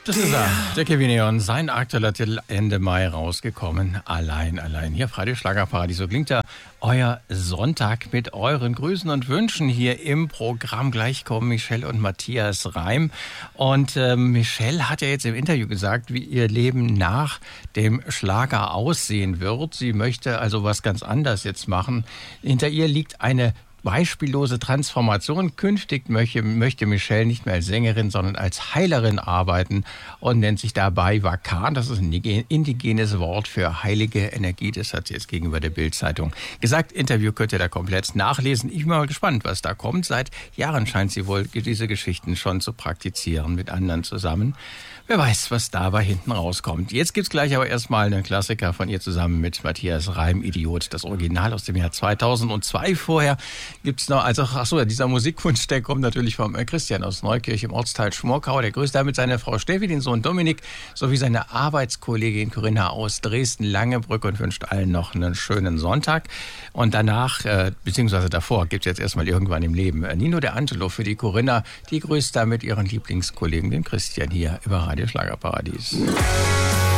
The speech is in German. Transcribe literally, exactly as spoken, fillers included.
Das ist er, der Kevin Eon, sein aktueller Titel Ende Mai rausgekommen. Allein, allein. Hier, Freitag Schlagerparadies. So klingt ja euer Sonntag mit euren Grüßen und Wünschen hier im Programm. Gleich kommen Michelle und Matthias Reim. Und äh, Michelle hat ja jetzt im Interview gesagt, wie ihr Leben nach dem Schlager aussehen wird. Sie möchte also was ganz anderes jetzt machen. Hinter ihr liegt eine beispiellose Transformation. Künftig möchte, möchte Michelle nicht mehr als Sängerin, sondern als Heilerin arbeiten und nennt sich dabei Vakan. Das ist ein indigenes Wort für heilige Energie. Das hat sie jetzt gegenüber der Bild-Zeitung gesagt. Interview könnt ihr da komplett nachlesen. Ich bin mal gespannt, was da kommt. Seit Jahren scheint sie wohl diese Geschichten schon zu praktizieren mit anderen zusammen. Wer weiß, was dabei hinten rauskommt. Jetzt gibt's gleich aber erstmal einen Klassiker von ihr zusammen mit Matthias Reim, Idiot. Das Original aus dem Jahr zweitausendzwei. Vorher gibt's noch, also ach so, dieser Musikwunsch, der kommt natürlich vom Christian aus Neukirch im Ortsteil Schmorkau. Der grüßt damit seine Frau Steffi, den Sohn Dominik, sowie seine Arbeitskollegin Corinna aus Dresden-Langebrück und wünscht allen noch einen schönen Sonntag. Und danach, äh, beziehungsweise davor, gibt's jetzt erstmal irgendwann im Leben äh, Nino De Angelo für die Corinna. Die grüßt damit ihren Lieblingskollegen, den Christian, hier über Radio Schlagerparadies.